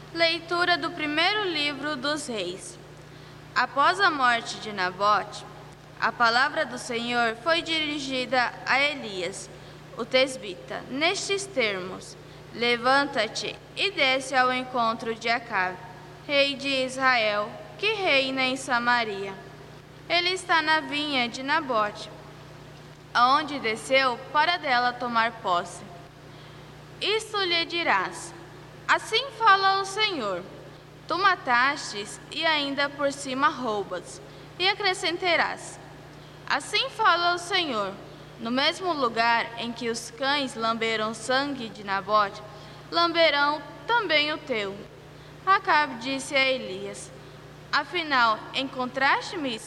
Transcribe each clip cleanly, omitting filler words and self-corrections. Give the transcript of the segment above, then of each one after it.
Leitura do primeiro livro dos Reis. Após a morte de Nabote, a palavra do Senhor foi dirigida a Elias, o tesbita, nestes termos: Levanta-te e desce ao encontro de Acabe, rei de Israel, que reina em Samaria. Ele está na vinha de Nabote, aonde desceu para dela tomar posse. Isto lhe dirás: assim fala o Senhor: tu matastes e ainda por cima roubas. E acrescentarás: assim fala o Senhor: no mesmo lugar em que os cães lamberam sangue de Nabote, lamberão também o teu. Acabe disse a Elias: afinal, encontraste-me,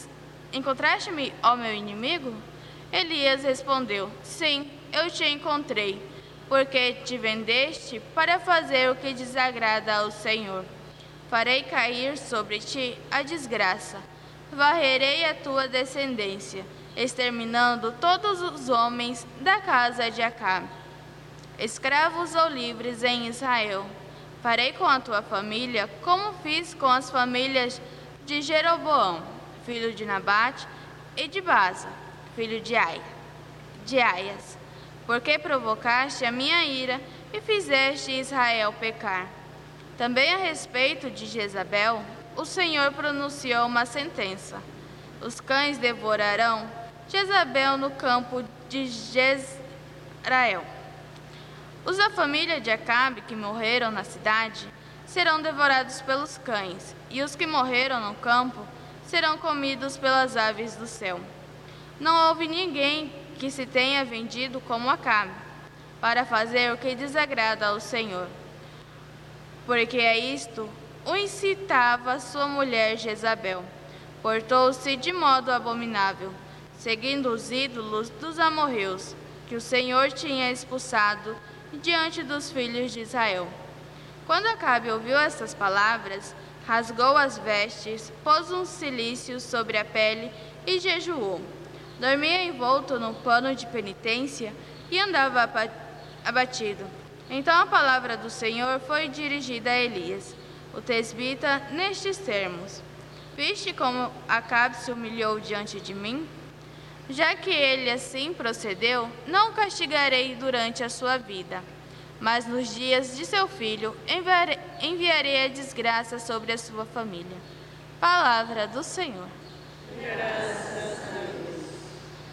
ó meu inimigo? Elias respondeu: sim, eu te encontrei, porque te vendeste para fazer o que desagrada ao Senhor. Farei cair sobre ti a desgraça, varrerei a tua descendência, exterminando todos os homens da casa de Acabe, escravos ou livres em Israel. Farei com a tua família como fiz com as famílias de Jeroboão, filho de Nabate, e de Baza, filho de Aias, porque provocaste a minha ira e fizeste Israel pecar. Também a respeito de Jezabel, o Senhor pronunciou uma sentença: os cães devorarão Jezabel no campo de Jezrael. Os da família de Acabe que morreram na cidade serão devorados pelos cães, e os que morreram no campo serão comidos pelas aves do céu. Não houve ninguém que se tenha vendido como Acabe, para fazer o que desagrada ao Senhor. Porque a isto o incitava sua mulher Jezabel. Portou-se de modo abominável, seguindo os ídolos dos amorreus, que o Senhor tinha expulsado diante dos filhos de Israel. Quando Acabe ouviu estas palavras, rasgou as vestes, pôs um cilício sobre a pele e jejuou. Dormia envolto num pano de penitência e andava abatido. Então a palavra do Senhor foi dirigida a Elias, o tesbita, nestes termos: viste como Acabe se humilhou diante de mim? Já que ele assim procedeu, não o castigarei durante a sua vida, mas nos dias de seu filho enviarei a desgraça sobre a sua família. Palavra do Senhor. Graças